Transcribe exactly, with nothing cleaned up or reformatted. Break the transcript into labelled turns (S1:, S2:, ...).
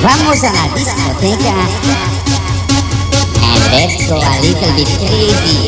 S1: Vamos a la discoteca and let's go a little bit crazy.